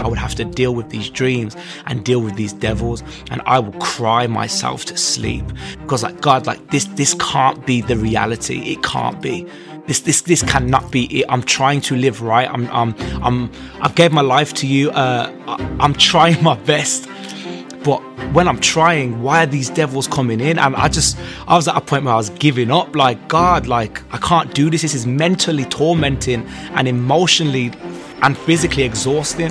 I would have to deal with these dreams and deal with these devils, and I would cry myself to sleep because like, God, like this can't be the reality. It can't be. This cannot be it. I'm trying to live right. I've gave my life to you. I'm trying my best. But when I'm trying, why are these devils coming in? And I was at a point where I was giving up. Like, God, like, I can't do this. This is mentally tormenting and emotionally and physically exhausting.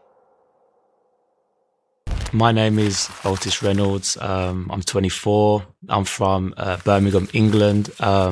My name is Otis Reynolds. I'm 24. I'm from Birmingham, England.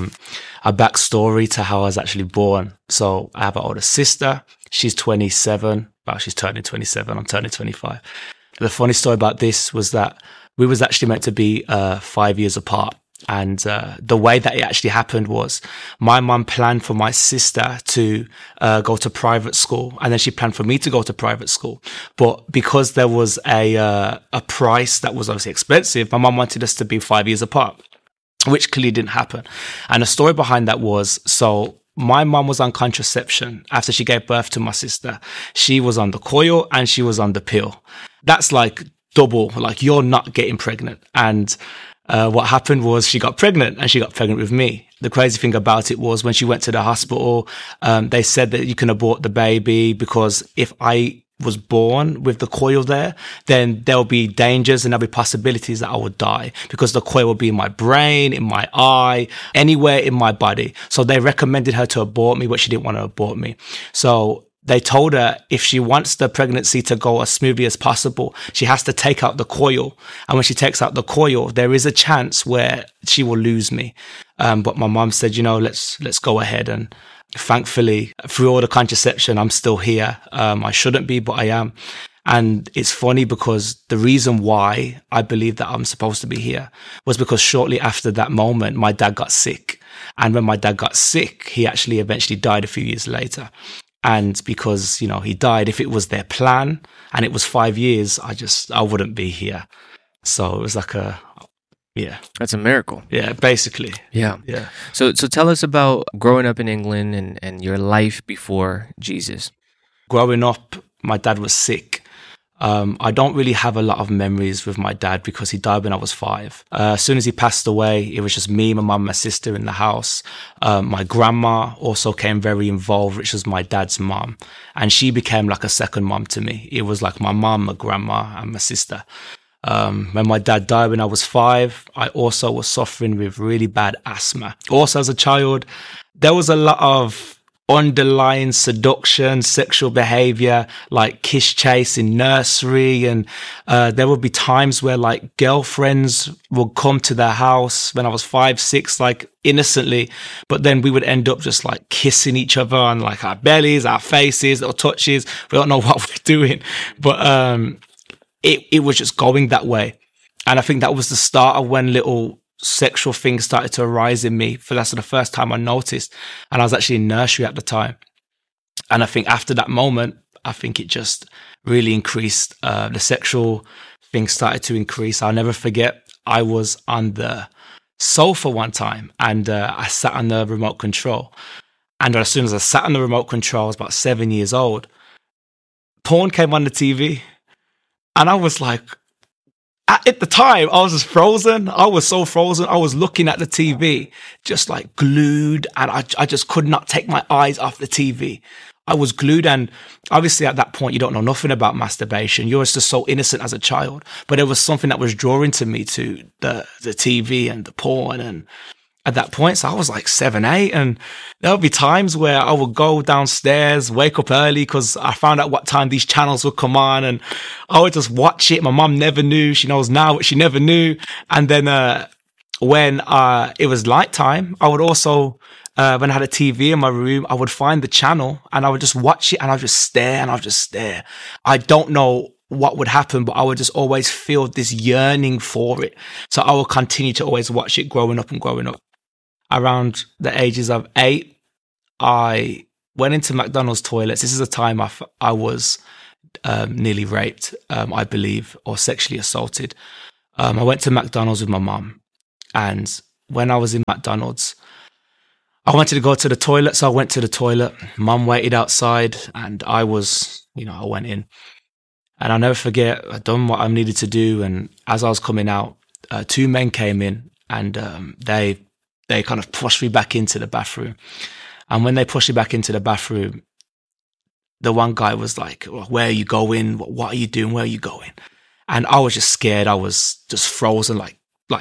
A backstory to how I was actually born. So I have an older sister. She's 27. Well, she's turning 27. I'm turning 25. The funny story about this was that we was actually meant to be 5 years apart. And the way that it actually happened was my mum planned for my sister to go to private school, and then she planned for me to go to private school. But because there was a price that was obviously expensive, my mum wanted us to be 5 years apart, which clearly didn't happen. And the story behind that was, so my mum was on contraception after she gave birth to my sister. She was on the coil and she was on the pill. That's like double, like you're not getting pregnant. And what happened was she got pregnant, and she got pregnant with me. The crazy thing about it was when she went to the hospital, they said that you can abort the baby because if I was born with the coil there, then there'll be dangers and there'll be possibilities that I would die because the coil will be in my brain, in my eye, anywhere in my body. So they recommended her to abort me, but she didn't want to abort me. So they told her if she wants the pregnancy to go as smoothly as possible, she has to take out the coil. And when she takes out the coil, there is a chance where she will lose me. But my mom said, let's go ahead. And thankfully, through all the contraception, I'm still here. I shouldn't be, but I am. And it's funny because the reason why I believe that I'm supposed to be here was because shortly after that moment, my dad got sick. And when my dad got sick, he actually eventually died a few years later. And because, he died, if it was their plan and it was 5 years, I wouldn't be here. So it was like yeah. That's a miracle. Yeah, basically. Yeah. Yeah. So tell us about growing up in England and your life before Jesus. Growing up, my dad was sick. I don't really have a lot of memories with my dad because he died when I was 5. As soon as he passed away, it was just me, my mum, my sister in the house. My grandma also came very involved, which was my dad's mum. And she became like a second mum to me. It was like my mum, my grandma, and my sister. When my dad died when I was 5, I also was suffering with really bad asthma. Also as a child, there was a lot of underlying seduction, sexual behavior, like kiss chase in nursery. And there would be times where like girlfriends would come to their house when I was 5, 6, like innocently, but then we would end up just like kissing each other on like our bellies, our faces, or touches. We don't know what we're doing, but it was just going that way. And I think that was the start of when little sexual things started to arise in me. That's the first time I noticed. And I was actually in nursery at the time. And I think after that moment, I think it just really increased. The sexual things started to increase. I'll never forget, I was on the sofa one time and I sat on the remote control. And as soon as I sat on the remote control, I was about 7 years old, porn came on the TV. And I was like, at the time, I was just frozen. I was so frozen. I was looking at the TV, just like glued. And I just could not take my eyes off the TV. I was glued. And obviously at that point, you don't know nothing about masturbation. You're just so innocent as a child. But there was something that was drawing to me to the TV and the porn. And at that point, so I was like 7, 8. And there would be times where I would go downstairs, wake up early because I found out what time these channels would come on. And I would just watch it. My mom never knew. She knows now, but she never knew. And then when it was nighttime, I would also, when I had a TV in my room, I would find the channel and I would just watch it and I would just stare and I would just stare. I don't know what would happen, but I would just always feel this yearning for it. So I would continue to always watch it growing up and growing up. Around the ages of 8, I went into McDonald's toilets. This is a time I was nearly raped, I believe, or sexually assaulted. I went to McDonald's with my mum. And when I was in McDonald's, I wanted to go to the toilet. So I went to the toilet. Mum waited outside and I went in. And I'll never forget, I'd done what I needed to do. And as I was coming out, two men came in and they kind of pushed me back into the bathroom. And when they pushed me back into the bathroom, the one guy was like, well, where are you going? What are you doing? Where are you going? And I was just scared. I was just frozen, like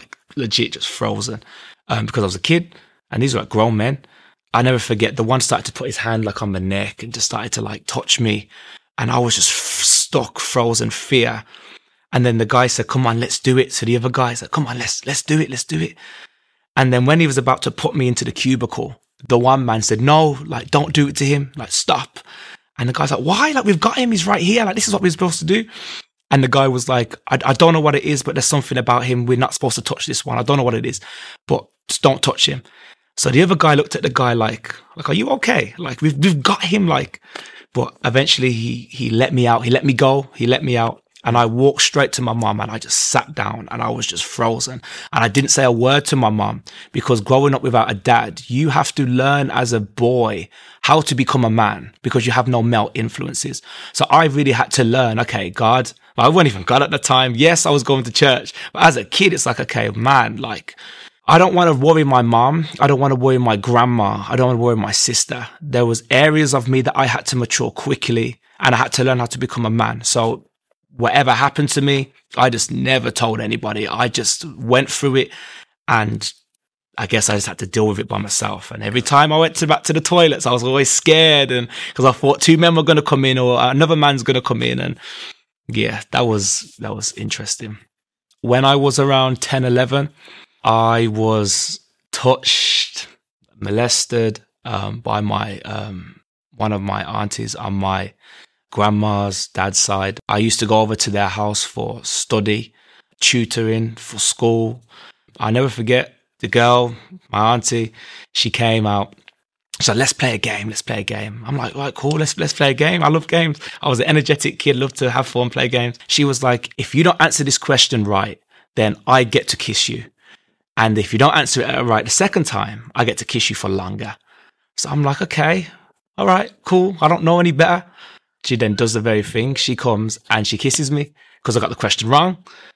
legit just frozen, because I was a kid and these were like grown men. I never forget, the one started to put his hand like on my neck and just started to like touch me. And I was just stuck, frozen, fear. And then the guy said, come on, let's do it. So the other guy said, come on, let's do it. Let's do it. And then when he was about to put me into the cubicle, the one man said, no, like, don't do it to him. Like, stop. And the guy's like, why? Like, we've got him. He's right here. Like, this is what we're supposed to do. And the guy was like, I don't know what it is, but there's something about him. We're not supposed to touch this one. I don't know what it is, but just don't touch him. So the other guy looked at the guy like, are you okay? Like, we've got him, like, but eventually he let me out. He let me go. He let me out. And I walked straight to my mom and I just sat down and I was just frozen. And I didn't say a word to my mom, because growing up without a dad, you have to learn as a boy how to become a man because you have no male influences. So I really had to learn, okay, God, I wasn't even God at the time. Yes, I was going to church, but as a kid, it's like, okay, man, like, I don't want to worry my mom. I don't want to worry my grandma. I don't want to worry my sister. There was areas of me that I had to mature quickly and I had to learn how to become a man. So whatever happened to me, I just never told anybody. I just went through it and I guess I just had to deal with it by myself. And every time I went back to the toilets, I was always scared, and because I thought two men were going to come in or another man's going to come in. And yeah, that was interesting. When I was around 10, 11, I was touched, molested by my one of my aunties on my grandma's dad's side. I used to go over to their house for study, tutoring, for school. I never forget the girl, my auntie, she came out. She's like, let's play a game. I'm like, all right, cool, let's play a game. I love games. I was an energetic kid, loved to have fun, play games. She was like, if you don't answer this question right, then I get to kiss you. And if you don't answer it right the second time, I get to kiss you for longer. So I'm like, okay, all right, cool. I don't know any better. She then does the very thing. She comes and she kisses me because I got the question wrong.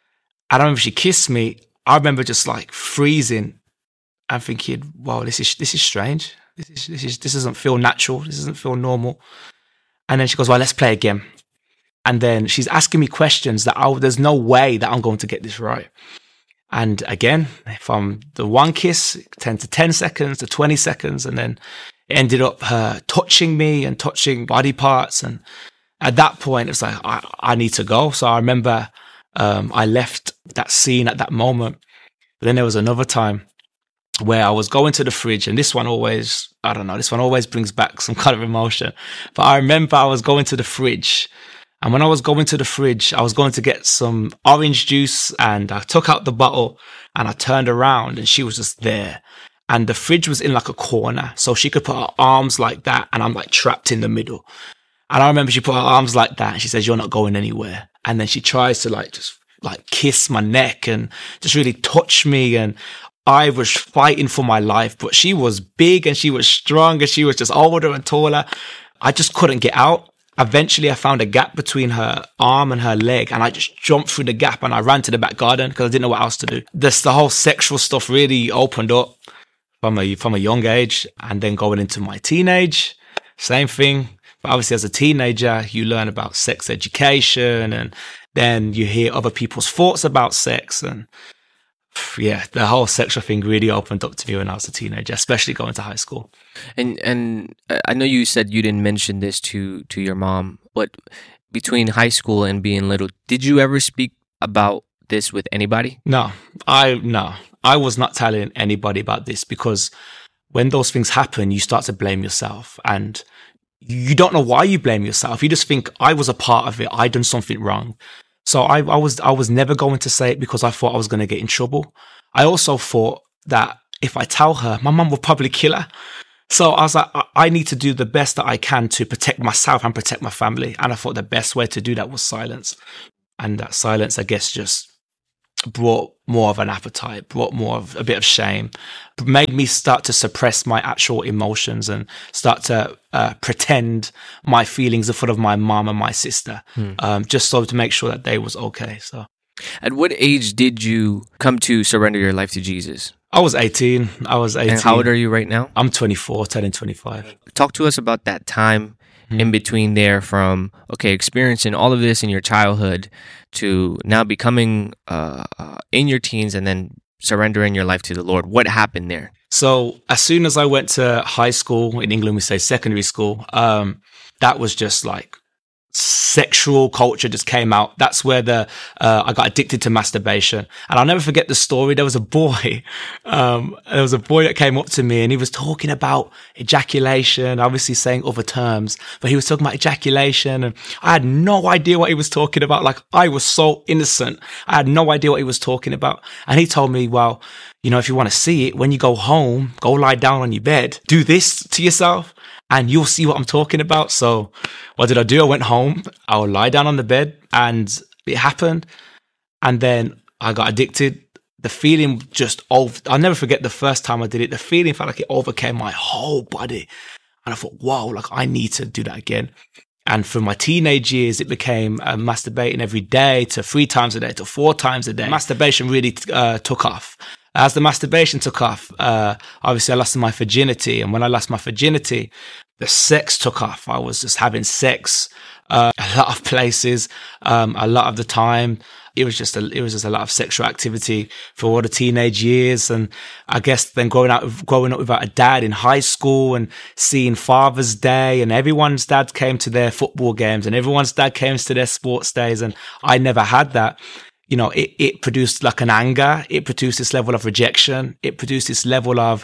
I don't remember if she kissed me. I remember just like freezing and thinking, wow, this is strange. This doesn't feel natural. This doesn't feel normal. And then she goes, well, let's play again. And then she's asking me questions that there's no way that I'm going to get this right. And again, from the one kiss, 10 to 10 seconds to 20 seconds, and then it ended up her touching me and touching body parts. And at that point, it's like, I need to go. So I remember I left that scene at that moment. But then there was another time where I was going to the fridge, and this one always brings back some kind of emotion. But I remember I was going to the fridge, and when I was going to the fridge, I was going to get some orange juice, and I took out the bottle and I turned around and she was just there. And the fridge was in like a corner, so she could put her arms like that, and I'm like trapped in the middle. And I remember she put her arms like that and she says, you're not going anywhere. And then she tries to like just like kiss my neck and just really touch me. And I was fighting for my life, but she was big and she was strong and she was just older and taller. I just couldn't get out. Eventually I found a gap between her arm and her leg, and I just jumped through the gap and I ran to the back garden because I didn't know what else to do. The whole sexual stuff really opened up from a young age. And then going into my teenage, same thing. But obviously as a teenager, you learn about sex education, and then you hear other people's thoughts about sex. And yeah, the whole sexual thing really opened up to me when I was a teenager, especially going to high school. And I know you said you didn't mention this to your mom, but between high school and being little, did you ever speak about this with anybody? No, I was not telling anybody about this, because when those things happen, you start to blame yourself, and you don't know why you blame yourself. You just think, I was a part of it. I done something wrong. So I was never going to say it because I thought I was going to get in trouble. I also thought that if I tell her, my mum will probably kill her. So I was like, I need to do the best that I can to protect myself and protect my family. And I thought the best way to do that was silence. And that silence, I guess, just brought more of an appetite, brought more of a bit of shame, made me start to suppress my actual emotions and start to pretend my feelings in front of my mom and my sister, just so to make sure that they was okay. So, At what age did you come to surrender your life to Jesus? I was 18. And how old are you right now? I'm 24, turning 25. Talk to us about that time in between there, from experiencing all of this in your childhood to now becoming in your teens and then surrendering your life to the Lord. What happened there? So as soon as I went to high school, in England we say secondary school, that was just like sexual culture just came out. That's where I got addicted to masturbation. And I'll never forget the story. There was a boy that came up to me and he was talking about ejaculation, obviously saying other terms, but he was talking about ejaculation and I had no idea what he was talking about. Like, I was so innocent. I had no idea what he was talking about. And he told me, well, you know, if you want to see it, when you go home, go lie down on your bed, do this to yourself, and you'll see what I'm talking about. So what did I do? I went home, I would lie down on the bed, and it happened. And then I got addicted. The feeling I'll never forget the first time I did it. The feeling felt like it overcame my whole body. And I thought, wow, like I need to do that again. And for my teenage years, it became masturbating every day to 3 times a day to 4 times a day. Masturbation really took off. As the masturbation took off, obviously I lost my virginity. And when I lost my virginity, the sex took off. I was just having sex a lot of places, a lot of the time. It was just a lot of sexual activity for all the teenage years. And I guess then growing up without a dad in high school and seeing Father's Day, and everyone's dad came to their football games and everyone's dad came to their sports days. And I never had that. You know, it produced like an anger. It produced this level of rejection. It produced this level of,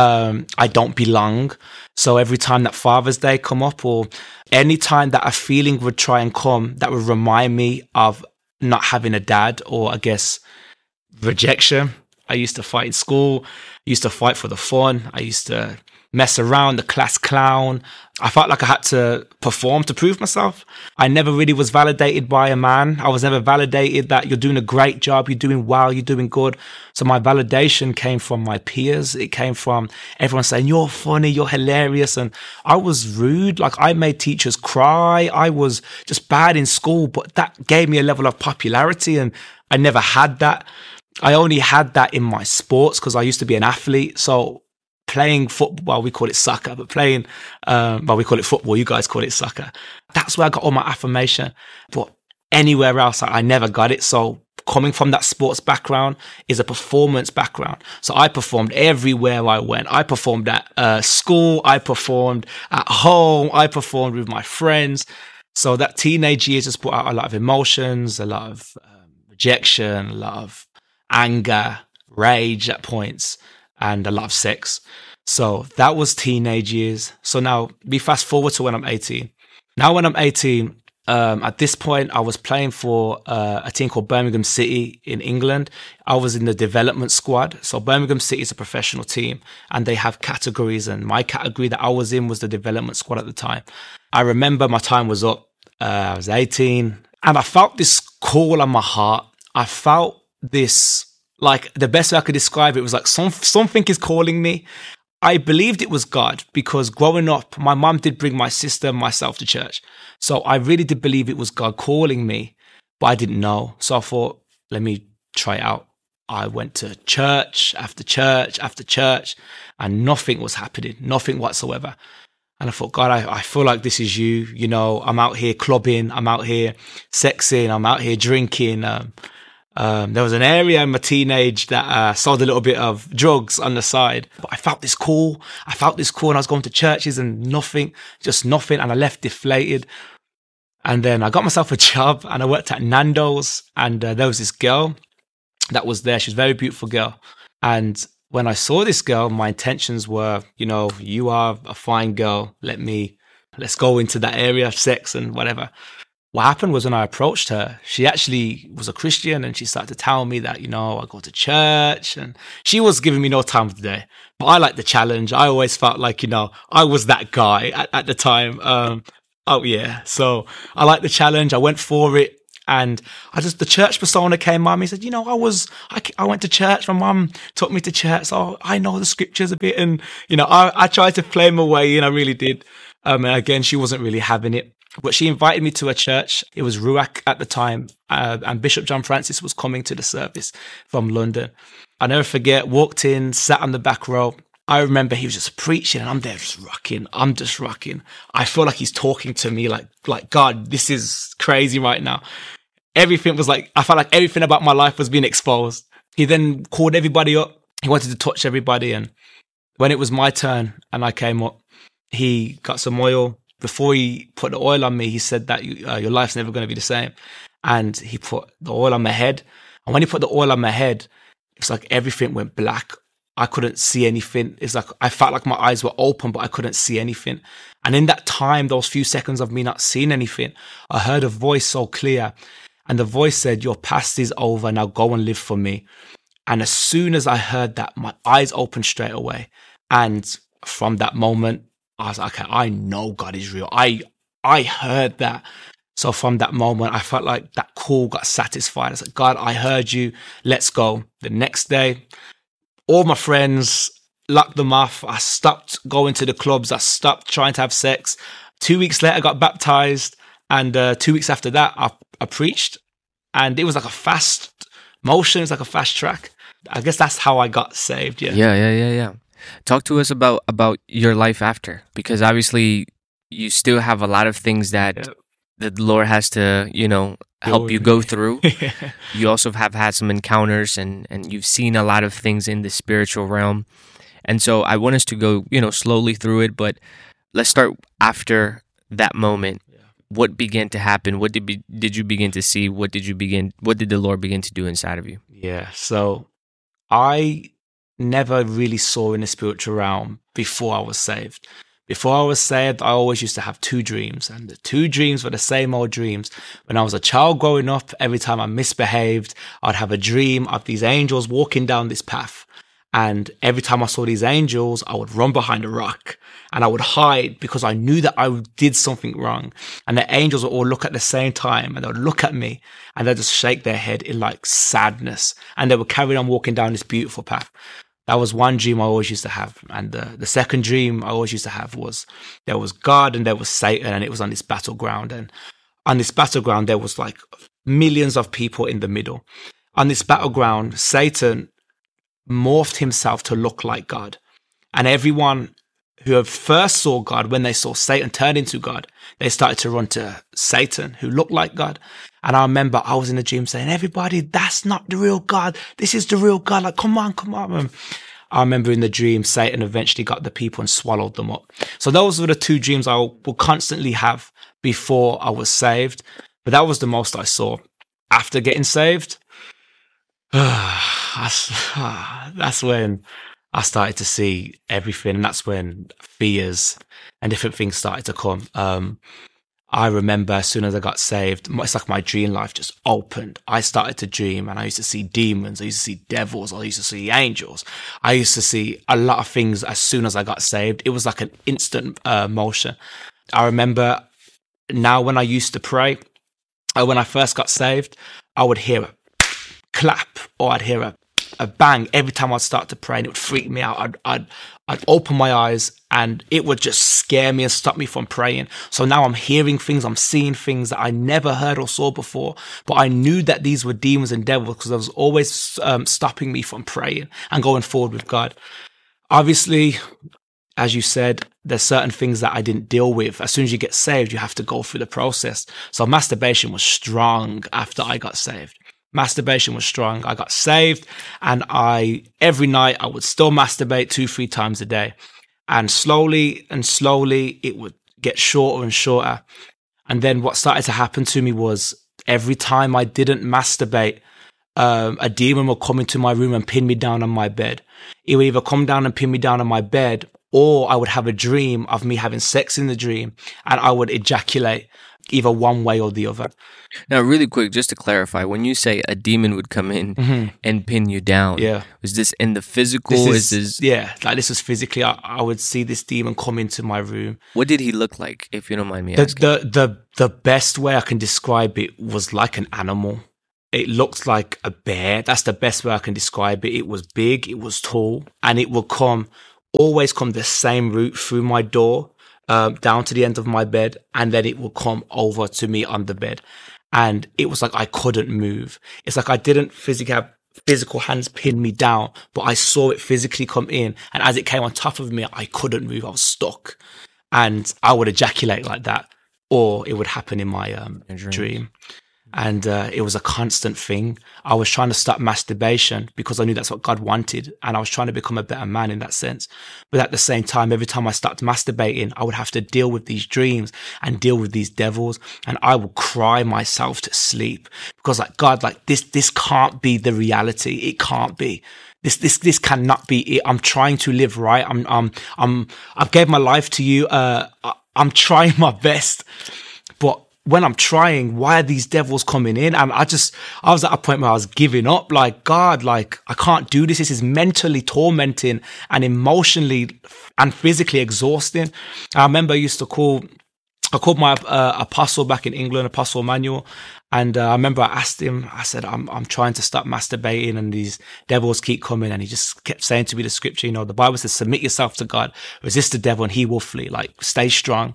I don't belong. So every time that Father's Day come up, or any time that a feeling would try and come that would remind me of not having a dad, or I guess rejection, I used to fight in school. I used to fight for the fun. I used to mess around, the class clown. I felt like I had to perform to prove myself. I never really was validated by a man. I was never validated that you're doing a great job, you're doing well, you're doing good. So my validation came from my peers. It came from everyone saying, you're funny, you're hilarious. And I was rude. Like, I made teachers cry. I was just bad in school, but that gave me a level of popularity, and I never had that. I only had that in my sports because I used to be an athlete. So playing football, we call it soccer, but we call it football, you guys call it soccer. That's where I got all my affirmation. But anywhere else, I never got it. So coming from that sports background is a performance background. So I performed everywhere I went. I performed at school, I performed at home, I performed with my friends. So that teenage years just brought out a lot of emotions, a lot of rejection, a lot of anger, rage at points, and a lot of sex. So that was teenage years. So now we fast forward to when I'm 18. Now when I'm 18, at this point, I was playing for a team called Birmingham City in England. I was in the development squad. So Birmingham City is a professional team and they have categories. And my category that I was in was the development squad at the time. I remember my time was up. I was 18 and I felt this call on my heart. I felt this, like, the best way I could describe it was like something is calling me. I believed it was God because growing up, my mum did bring my sister and myself to church. So I really did believe it was God calling me, but I didn't know. So I thought, let me try it out. I went to church after church after church and nothing was happening, nothing whatsoever. And I thought, God, I feel like this is you. You know, I'm out here clubbing, I'm out here sexing, I'm out here drinking. There was an area in my teenage that sold a little bit of drugs on the side. But I felt this call. And I was going to churches and nothing, just nothing. And I left deflated. And then I got myself a job and I worked at Nando's. And there was this girl that was there. She was a very beautiful girl. And when I saw this girl, my intentions were, you know, you are a fine girl. Let's go into that area of sex and whatever. What happened was when I approached her, she actually was a Christian and she started to tell me that, you know, I go to church, and she was giving me no time of the day. But I liked the challenge. I always felt like, you know, I was that guy at the time. So I liked the challenge. I went for it. And the church persona came on me. He said, I went to church. My mum took me to church. So I know the scriptures a bit. And, I tried to play him away, and I really did. And again, she wasn't really having it. But she invited me to a church. It was Ruach at the time. And Bishop John Francis was coming to the service from London. I'll never forget, walked in, sat on the back row. I remember he was just preaching and I'm there just rocking. I'm just rocking. I feel like he's talking to me like, God, this is crazy right now. Everything was I felt like everything about my life was being exposed. He then called everybody up. He wanted to touch everybody. And when it was my turn and I came up, he got some oil. Before he put the oil on me, he said that your life's never going to be the same. And he put the oil on my head. And when he put the oil on my head, it's like everything went black. I couldn't see anything. It's like I felt like my eyes were open, but I couldn't see anything. And in that time, those few seconds of me not seeing anything, I heard a voice so clear. And the voice said, your past is over. Now go and live for me. And as soon as I heard that, my eyes opened straight away. And from that moment, I was like, okay, I know God is real. I heard that. So from that moment, I felt like that call got satisfied. I was like, God, I heard you. Let's go. The next day, all my friends, locked them off. I stopped going to the clubs. I stopped trying to have sex. 2 weeks later, I got baptized. And 2 weeks after that, I preached. And it was like a fast motion. It's like a fast track. I guess that's how I got saved. Yeah. Talk to us about your life after, because obviously you still have a lot of things that the Lord has to, help you go through. You also have had some encounters and you've seen a lot of things in the spiritual realm. And so I want us to go, slowly through it, but let's start after that moment. What began to happen? What did you begin to see? What did the Lord begin to do inside of you? Yeah. So I never really saw in the spiritual realm before I was saved. Before I was saved, I always used to have two dreams, and the two dreams were the same old dreams. When I was a child growing up, every time I misbehaved, I'd have a dream of these angels walking down this path. And every time I saw these angels, I would run behind a rock and I would hide because I knew that I did something wrong. And the angels would all look at the same time and they would look at me and they'd just shake their head in like sadness. And they would carry on walking down this beautiful path. That was one dream I always used to have. And the second dream I always used to have was there was God and there was Satan, and it was on this battleground. And on this battleground, there was like millions of people in the middle. On this battleground, Satan morphed himself to look like God. And everyone who had first saw God, when they saw Satan turn into God, they started to run to Satan, who looked like God. And I remember I was in the gym saying, everybody, that's not the real God. This is the real God. Like, come on. And I remember in the dream, Satan eventually got the people and swallowed them up. So those were the two dreams I would constantly have before I was saved. But that was the most I saw. After getting saved, that's when I started to see everything. And that's when fears and different things started to come. I remember as soon as I got saved, it's like my dream life just opened. I started to dream and I used to see demons. I used to see devils. I used to see angels. I used to see a lot of things as soon as I got saved. It was like an instant motion. I remember now when I used to pray, when I first got saved, I would hear a clap or I'd hear a bang every time I'd start to pray, and it would freak me out. I'd open my eyes and it would just scare me and stop me from praying. So now I'm hearing things, I'm seeing things that I never heard or saw before, but I knew that these were demons and devils because I was always stopping me from praying and going forward with God. Obviously, as you said, there's certain things that I didn't deal with. As soon as you get saved, you have to go through the process. So masturbation was strong after I got saved. Masturbation was strong. I got saved and every night I would still masturbate 2-3 times a day. And slowly it would get shorter and shorter. And then what started to happen to me was every time I didn't masturbate, a demon would come into my room and pin me down on my bed. It would either come down and pin me down on my bed, or I would have a dream of me having sex in the dream and I would ejaculate. either one way or the other. Now, really quick, just to clarify, when you say a demon would come in and pin you down, was this in the physical? Yeah, like this was physically. I would see this demon come into my room. What did he look like, if you don't mind me asking? The best way I can describe it was like an animal. It looked like a bear. That's the best way I can describe it. It was big, it was tall, and it would always come the same route through my door, down to the end of my bed, and then it would come over to me on the bed. And it was like I couldn't move. It's like I didn't physically have physical hands pin me down, but I saw it physically come in. And as it came on top of me, I couldn't move. I was stuck. And I would ejaculate like that, or it would happen in my dream. And it was a constant thing. I was trying to stop masturbation because I knew that's what God wanted. And I was trying to become a better man in that sense. But at the same time, every time I stopped masturbating, I would have to deal with these dreams and deal with these devils. And I would cry myself to sleep because like, God, like this can't be the reality. It can't be. This cannot be it. I'm trying to live right. I've gave my life to you. I'm trying my best, but when I'm trying, why are these devils coming in? And I was at a point where I was giving up. Like, God, like, I can't do this. This is mentally tormenting and emotionally and physically exhausting. I remember I called my apostle back in England, Apostle Emmanuel. And I remember I asked him, I said, I'm trying to stop masturbating and these devils keep coming. And he just kept saying to me the scripture, the Bible says, submit yourself to God, resist the devil and he will flee. Like, stay strong.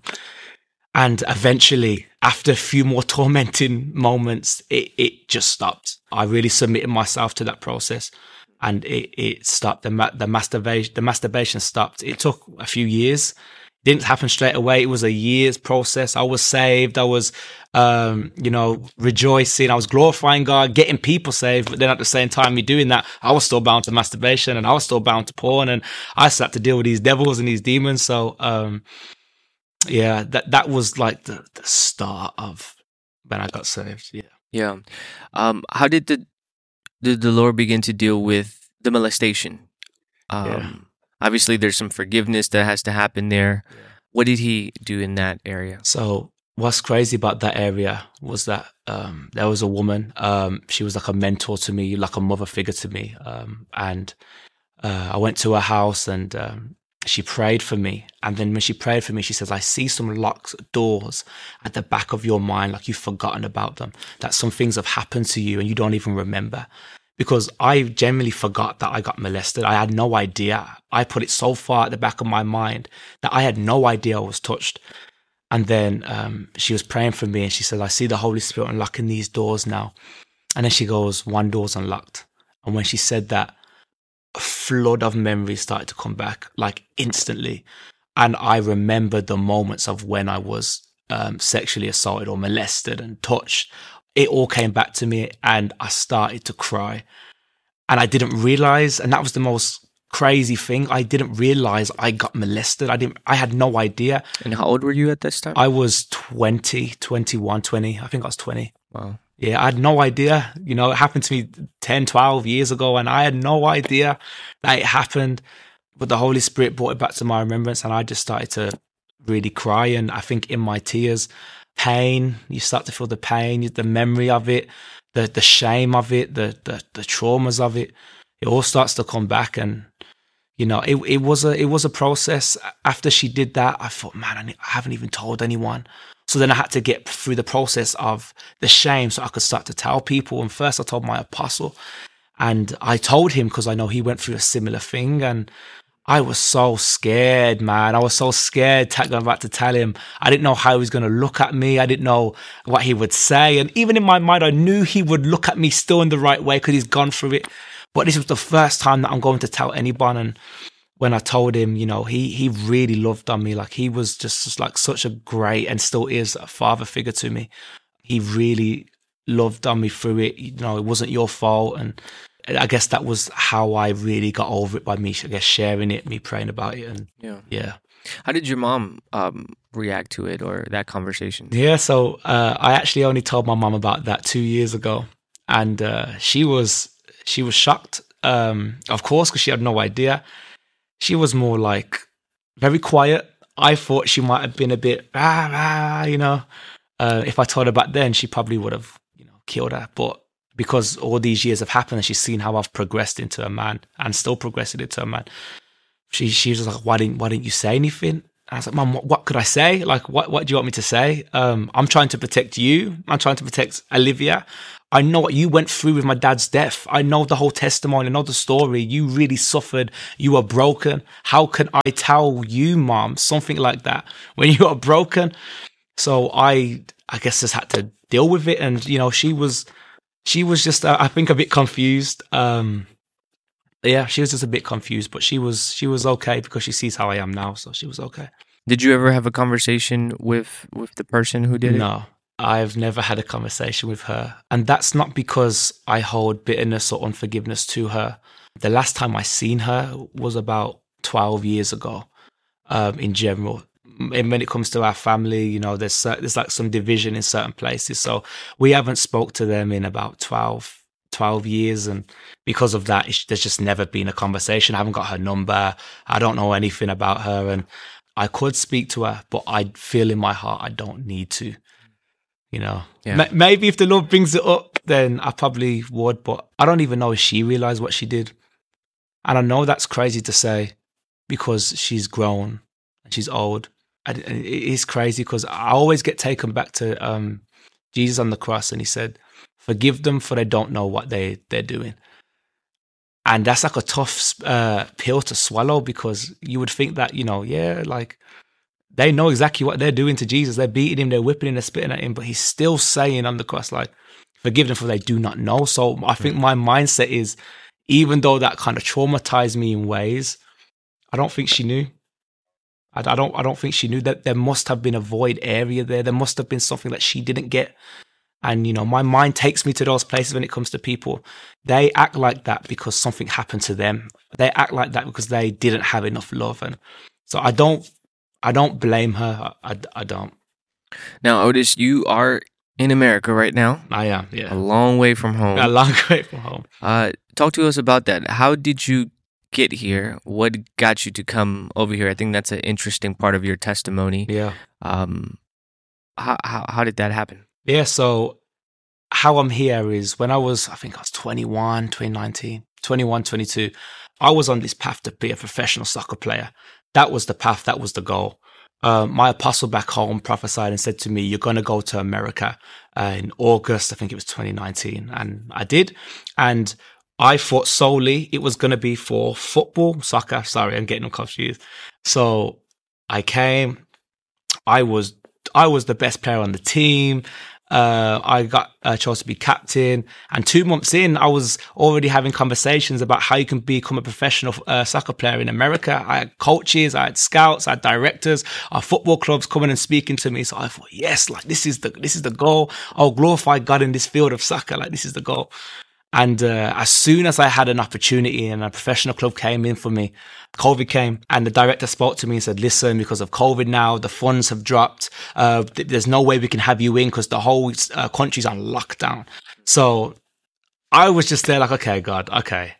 And eventually, after a few more tormenting moments, it just stopped. I really submitted myself to that process, and it stopped. The masturbation stopped. It took a few years. It didn't happen straight away. It was a year's process. I was saved. I was, rejoicing. I was glorifying God, getting people saved. But then at the same time, me doing that, I was still bound to masturbation, and I was still bound to porn, and I still had to deal with these devils and these demons. So, yeah, that was like the start of when I got saved. Yeah. How did the Lord begin to deal with the molestation? Obviously, there's some forgiveness that has to happen there. Yeah. What did he do in that area? So what's crazy about that area was that there was a woman. She was like a mentor to me, like a mother figure to me. And I went to her house and she prayed for me. And then when she prayed for me, she says, I see some locked doors at the back of your mind, like you've forgotten about them, that some things have happened to you and you don't even remember. Because I genuinely forgot that I got molested. I had no idea. I put it so far at the back of my mind that I had no idea I was touched. And then she was praying for me and she said, I see the Holy Spirit unlocking these doors now. And then she goes, one door's unlocked. And when she said that, a flood of memories started to come back, like instantly. And I remembered the moments of when I was sexually assaulted or molested and touched. It all came back to me and I started to cry. And I didn't realize, and that was the most crazy thing, I didn't realize I got molested. I had no idea. And how old were you at this time? I was 20, 21, 20. I think I was 20. Wow. Yeah, I had no idea. It happened to me 10, 12 years ago, and I had no idea that it happened. But the Holy Spirit brought it back to my remembrance, and I just started to really cry. And I think in my tears, pain, you start to feel the pain, the memory of it, the shame of it, the traumas of it. It all starts to come back. And, it was a process. After she did that, I thought, man, I haven't even told anyone. So then I had to get through the process of the shame so I could start to tell people. And first I told my apostle, and I told him because I know he went through a similar thing. And I was so scared, man. I was so scared about to tell him. I didn't know how he was going to look at me. I didn't know what he would say. And even in my mind, I knew he would look at me still in the right way because he's gone through it. But this was the first time that I'm going to tell anyone. And when I told him, he really loved on me. Like he was just like such a great, and still is, a father figure to me. He really loved on me through it. It wasn't your fault. And I guess that was how I really got over it, by me, I guess, sharing it, me praying about it. And yeah. How did your mom react to it, or that conversation? Yeah, so I actually only told my mom about that 2 years ago. And she was shocked, of course, because she had no idea. She was more like very quiet. I thought she might have been a bit, If I told her back then, she probably would have, killed her. But because all these years have happened and she's seen how I've progressed into a man and still progressing into a man, she was like, why didn't you say anything? And I was like, Mum, what could I say? Like, what do you want me to say? I'm trying to protect you. I'm trying to protect Olivia. I know what you went through with my dad's death. I know the whole testimony. I know the story. You really suffered. You were broken. How can I tell you, Mom, something like that when you are broken? So I guess just had to deal with it. And, she was just, I think, a bit confused. Yeah, she was just a bit confused, but she was okay because she sees how I am now. So she was okay. Did you ever have a conversation with the person who did it? No. I've never had a conversation with her. And that's not because I hold bitterness or unforgiveness to her. The last time I seen her was about 12 years ago, in general. And when it comes to our family, there's like some division in certain places. So we haven't spoke to them in about 12 years. And because of that, there's just never been a conversation. I haven't got her number. I don't know anything about her. And I could speak to her, but I feel in my heart I don't need to. Yeah. Maybe if the Lord brings it up, then I probably would, but I don't even know if she realized what she did. And I know that's crazy to say because she's grown and she's old. It is crazy because I always get taken back to Jesus on the cross, and he said, forgive them for they don't know what they're doing. And that's like a tough pill to swallow because you would think that, like, they know exactly what they're doing to Jesus. They're beating him, they're whipping him, they're spitting at him, but he's still saying on the cross, like, forgive them for they do not know. So I think my mindset is, even though that kind of traumatized me in ways, I don't think she knew. I don't think she knew that there must have been a void area there. There must have been something that she didn't get. And, my mind takes me to those places when it comes to people. They act like that because something happened to them. They act like that because they didn't have enough love. And so I don't blame her. I don't. Now, Otis, you are in America right now. I am, yeah. A long way from home. A long way from home. Talk to us about that. How did you get here? What got you to come over here? I think that's an interesting part of your testimony. Yeah. How did that happen? Yeah, so how I'm here is when I think I was 21, 22, I was on this path to be a professional soccer player. That was the path, that was the goal. My apostle back home prophesied and said to me, you're going to go to America in August, I think it was 2019. And I did. And I thought solely it was going to be for soccer. Sorry, I'm getting confused. So I came. I was the best player on the team. I got chose to be captain, and 2 months in, I was already having conversations about how you can become a professional soccer player in America. I had coaches, I had scouts, I had directors, our football clubs coming and speaking to me. So I thought, yes, like this is the goal. I'll glorify God in this field of soccer. Like this is the goal. And as soon as I had an opportunity and a professional club came in for me, COVID came, and the director spoke to me and said, listen, because of COVID now, the funds have dropped. There's no way we can have you in because the whole country's on lockdown. So I was just there like, okay, God, okay.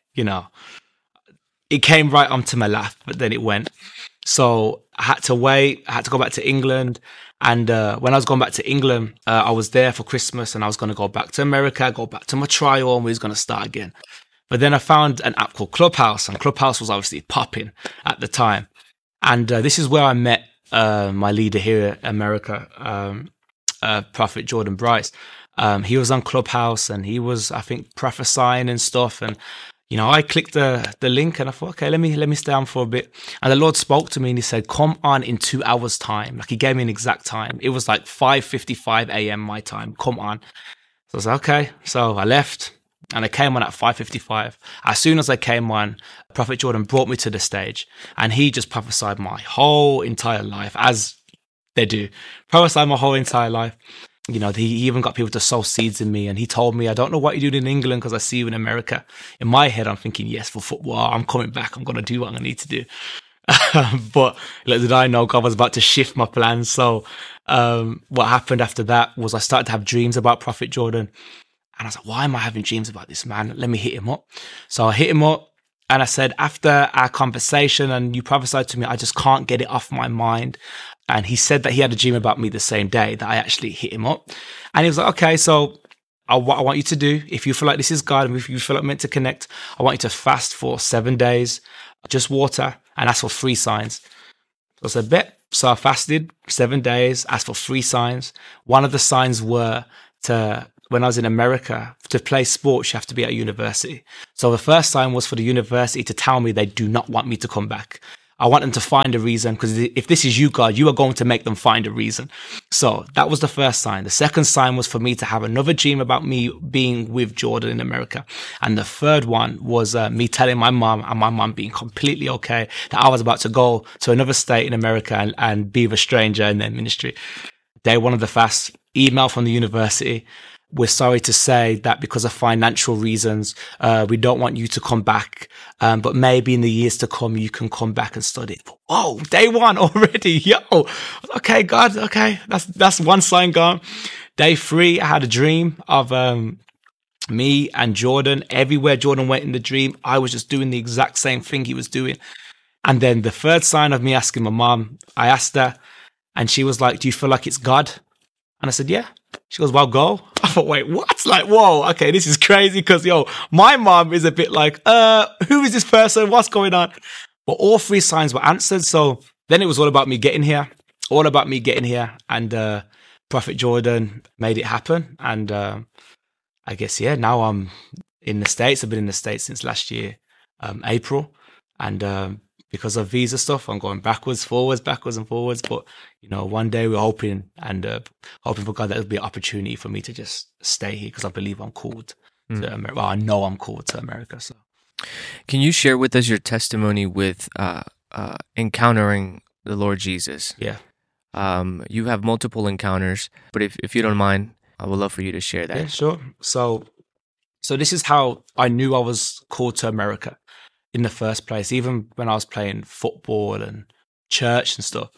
It came right onto my lap, but then it went. So I had to wait. I had to go back to England. And when I was going back to England, I was there for Christmas, and I was going to go back to America, go back to my trial, and we was going to start again. But then I found an app called Clubhouse, and Clubhouse was obviously popping at the time. And this is where I met my leader here in America, Prophet Jordan Bryce. He was on Clubhouse, and he was, I think, prophesying and stuff. And I clicked the link, and I thought, okay, let me stay on for a bit. And the Lord spoke to me, and he said, come on in 2 hours time. Like, he gave me an exact time. It was like 5:55 a.m. my time. Come on. So I was like, okay. So I left, and I came on at 5:55. As soon as I came on, Prophet Jordan brought me to the stage, and he just prophesied my whole entire life, as they do. Prophesied my whole entire life. He even got people to sow seeds in me, and he told me, I don't know what you're doing in England because I see you in America. In my head, I'm thinking, yes, for football, I'm coming back. I'm going to do what I need to do. But little did I know God was about to shift my plans. So what happened after that was I started to have dreams about Prophet Jordan. And I was like, why am I having dreams about this man? Let me hit him up. So I hit him up, and I said, after our conversation and you prophesied to me, I just can't get it off my mind. And he said that he had a dream about me the same day that I actually hit him up. And he was like, okay, so what I want you to do, if you feel like this is God, and if you feel like meant to connect, I want you to fast for 7 days, just water, and ask for 3 signs. So I said, bet. So I fasted 7 days, asked for 3 signs. One of the signs were when I was in America, to play sports, you have to be at university. So the first sign was for the university to tell me they do not want me to come back. I want them to find a reason, because if this is you, God, you are going to make them find a reason. So that was the first sign. The second sign was for me to have another dream about me being with Jordan in America. And the third one was me telling my mom, and my mom being completely okay, that I was about to go to another state in America and be with a stranger in their ministry. Day one of the fast, email from the university. We're sorry to say that because of financial reasons, we don't want you to come back. But maybe in the years to come, you can come back and study. Whoa, day one already. Yo. Okay, God. Okay. That's one sign gone. Day 3, I had a dream of, me and Jordan. Everywhere Jordan went in the dream, I was just doing the exact same thing he was doing. And then the third sign of me asking my mom, I asked her and she was like, do you feel like it's God? And I said, yeah. She goes, well, go. I thought, wait, what? Like, whoa, okay, this is crazy because, my mom is a bit like, who is this person? What's going on? But all 3 signs were answered. So then it was all about me getting here, And Prophet Jordan made it happen. And I guess, now I'm in the States. I've been in the States since last year, April. And because of visa stuff, I'm going backwards and forwards. But, one day we're hoping for God that there'll be an opportunity for me to just stay here, because I believe I'm called to America. Well, I know I'm called to America. So, can you share with us your testimony with encountering the Lord Jesus? Yeah. You have multiple encounters, but if you don't mind, I would love for you to share that. Yeah, sure. So this is how I knew I was called to America in the first place. Even when I was playing football and church and stuff,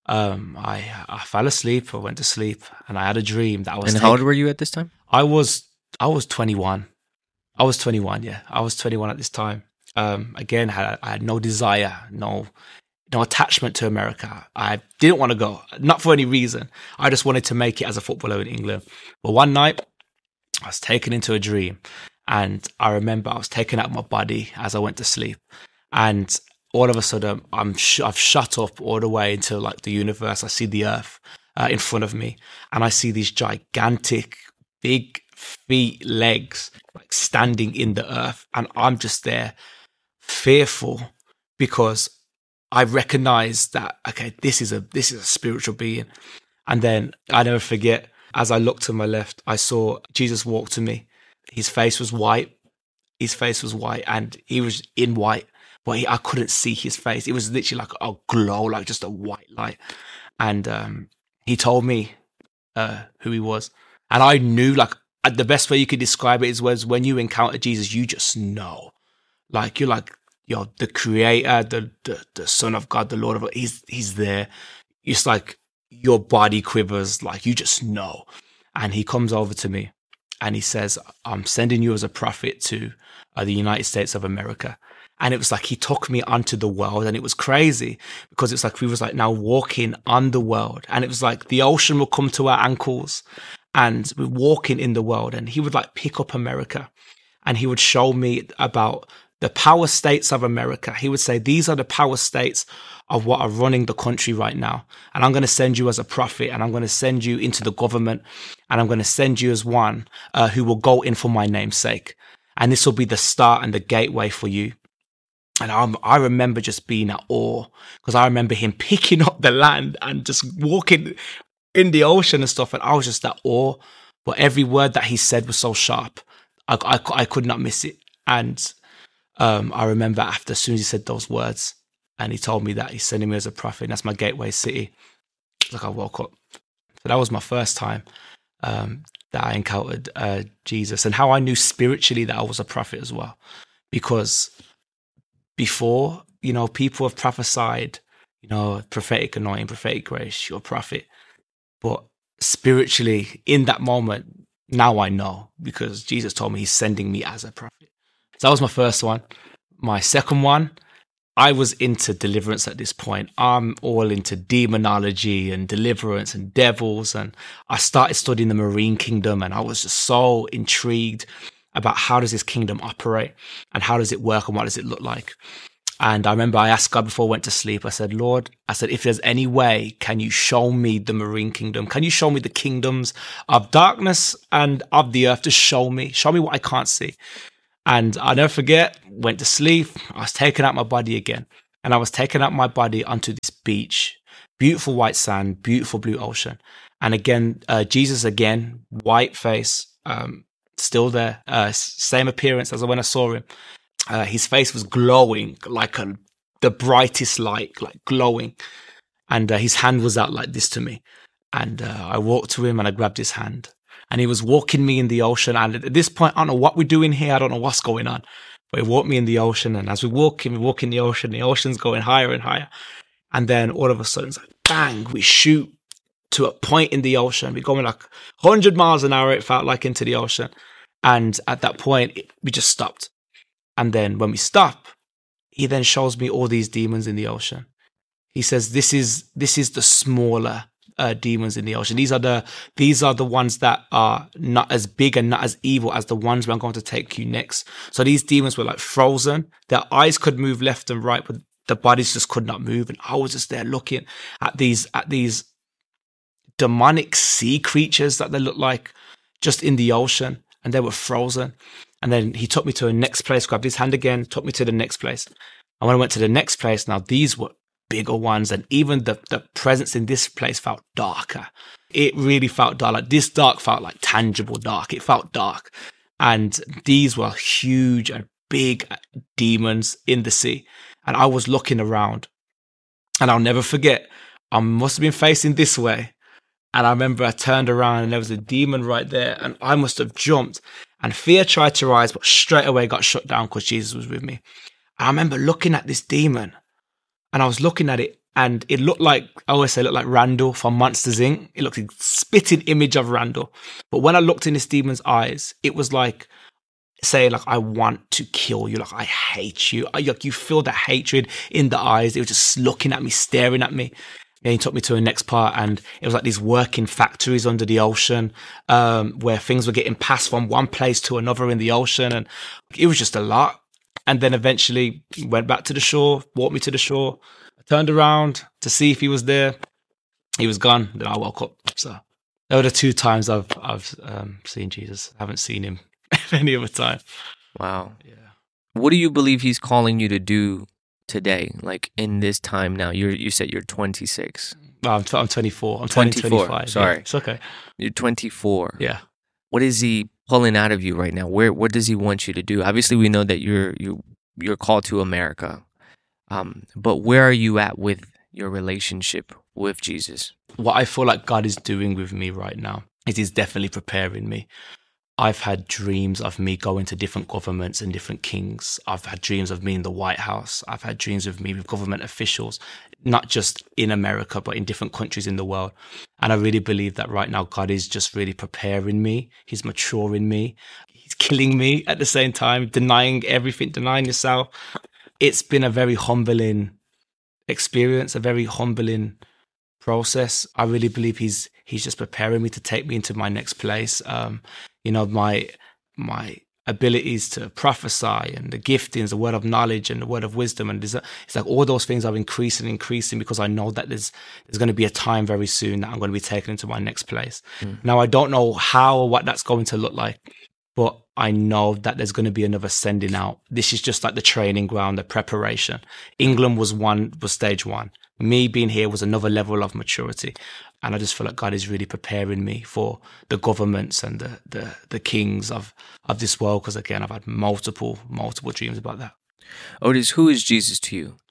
I fell asleep. I went to sleep, and I had a dream that I was. And how old were you at this time? I was 21. I was 21. Yeah, I was 21 at this time. Again, I had no desire, no attachment to America. I didn't want to go, not for any reason. I just wanted to make it as a footballer in England. But one night, I was taken into a dream. And I remember I was taken out of my body as I went to sleep. And all of a sudden, I've shot up all the way into like the universe. I see the earth in front of me. And I see these gigantic, big feet, legs, like standing in the earth. And I'm just there, fearful, because I recognize that, okay, this is a spiritual being. And then I never forget, as I looked to my left, I saw Jesus walk to me. His face was white. And he was in white, but I couldn't see his face. It was literally like a glow, like just a white light. And he told me who he was. And I knew, like, the best way you could describe it was when you encounter Jesus, you just know. Like, you're like, the creator, the Son of God, the Lord of God, he's there. It's like your body quivers, like you just know. And he comes over to me. And he says, I'm sending you as a prophet to the United States of America. And it was like he took me onto the world, and it was crazy because it's like we was like now walking on the world. And it was like the ocean would come to our ankles, and we're walking in the world. And he would like pick up America, and he would show me about the power states of America. He would say, these are the power states of what are running the country right now. And I'm going to send you as a prophet, and I'm going to send you into the government, and I'm going to send you as one who will go in for my name's sake. And this will be the start and the gateway for you. And I remember just being at awe, because I remember him picking up the land and just walking in the ocean and stuff. And I was just at awe. But every word that he said was so sharp. I could not miss it. And I remember after, as soon as he said those words, and he told me that he's sending me as a prophet, and that's my gateway city. It's like I woke up. So that was my first time that I encountered Jesus, and how I knew spiritually that I was a prophet as well. Because before, people have prophesied, prophetic anointing, prophetic grace, you're a prophet. But spiritually, in that moment, now I know, because Jesus told me he's sending me as a prophet. So that was my first one. My second one, I was into deliverance at this point. I'm all into demonology and deliverance and devils. And I started studying the Marine Kingdom, and I was just so intrigued about how does this kingdom operate and how does it work and what does it look like. And I remember I asked God before I went to sleep, I said, Lord, if there's any way, can you show me the Marine Kingdom? Can you show me the kingdoms of darkness and of the earth? Just show me what I can't see. And I'll never forget, went to sleep. I was taking out my body again. And I was taking out my body onto this beach, beautiful white sand, beautiful blue ocean. And again, Jesus again, white face, still there, same appearance as when I saw him. His face was glowing like the brightest light, like glowing. And his hand was out like this to me. And I walked to him and I grabbed his hand. And he was walking me in the ocean. And at this point, I don't know what we're doing here. I don't know what's going on. But he walked me in the ocean. And as we walk in the ocean's going higher and higher. And then all of a sudden, it's like, bang, we shoot to a point in the ocean. We're going like 100 miles an hour, it felt like, into the ocean. And at that point, we just stopped. And then when we stop, he then shows me all these demons in the ocean. He says, this is the smaller demons in the ocean. These are the ones that are not as big and not as evil as the ones where I'm going to take you next. So these demons were like frozen. Their eyes could move left and right, but the bodies just could not move. And I was just there looking at these demonic sea creatures that they looked like just in the ocean, and they were frozen. And then he took me to a next place, grabbed his hand again, took me to the next place. And when I went to the next place, now these were bigger ones. And even the presence in this place felt darker. It really felt dark. Like this dark felt like tangible dark. It felt dark. And these were huge and big demons in the sea. And I was looking around. And I'll never forget, I must have been facing this way. And I remember I turned around and there was a demon right there. And I must have jumped. And fear tried to rise, but straight away got shut down because Jesus was with me. And I remember looking at this demon, and I was looking at it, and it looked like, I always say, it looked like Randall from Monsters, Inc. It looked like a spitting image of Randall. But when I looked in this demon's eyes, it was like, saying like, I want to kill you. Like, I hate you. Like, you feel the hatred in the eyes. It was just looking at me, staring at me. And he took me to the next part, and it was like these working factories under the ocean, where things were getting passed from one place to another in the ocean. And it was just a lot. And then eventually went back to the shore, walked me to the shore. I turned around to see if he was there. He was gone. Then I woke up. So they were the 2 times I've seen Jesus. I haven't seen him any other time. Wow. Yeah. What do you believe he's calling you to do today, like in this time now? You said you're 26. I'm 24. I'm 24. 25. Sorry. Yeah, it's okay. You're 24. Yeah. What is he pulling out of you right now? What does he want you to do? Obviously, we know that you're called to America, but where are you at with your relationship with Jesus? What I feel like God is doing with me right now is he's definitely preparing me. I've had dreams of me going to different governments and different kings. I've had dreams of me in the White House. I've had dreams of me with government officials, not just in America, but in different countries in the world. And I really believe that right now, God is just really preparing me. He's maturing me. He's killing me at the same time, denying everything, denying yourself. It's been a very humbling experience, a very humbling process. I really believe he's just preparing me to take me into my next place. My abilities to prophesy and the giftings, the word of knowledge and the word of wisdom, and it's like all those things are increasing because I know that there's going to be a time very soon that I'm going to be taken into my next place. Now I don't know how or what that's going to look like, but I know that there's going to be another sending out. This is just like the training ground, the preparation. England was stage 1. Me being here was another level of maturity. And I just feel like God is really preparing me for the governments and the kings of this world. Because again, I've had multiple dreams about that. Otis, who is Jesus to you?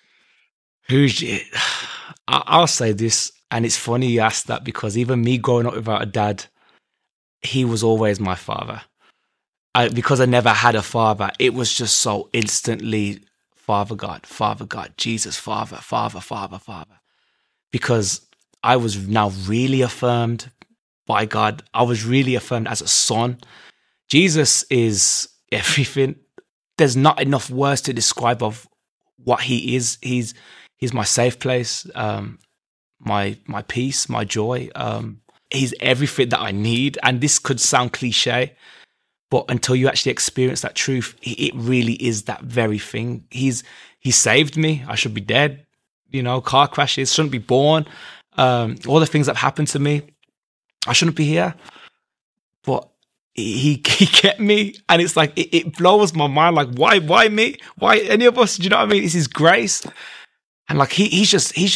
I'll say this, and it's funny you asked that, because even me growing up without a dad, he was always my father. Because I never had a father, it was just so instantly Father God, Jesus, Father. Because I was now really affirmed by God. I was really affirmed as a son. Jesus is everything. There's not enough words to describe of what he is. He's my safe place, my peace, my joy. He's everything that I need. And this could sound cliche, but until you actually experience that truth, it really is that very thing. He saved me. I should be dead. Car crashes, shouldn't be born. All the things that have happened to me, I shouldn't be here. But he kept me, and it's like it blows my mind. Like, why me? Why any of us? Do you know what I mean? It's his grace, and like he's just